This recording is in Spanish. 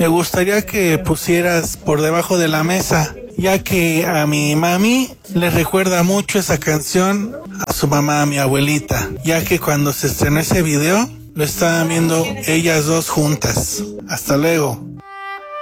me gustaría que pusieras Por debajo de la mesa, ya que a mi mami le recuerda mucho esa canción a su mamá, a mi abuelita, ya que cuando se estrenó ese video, lo estaban viendo ellas dos juntas. Hasta luego.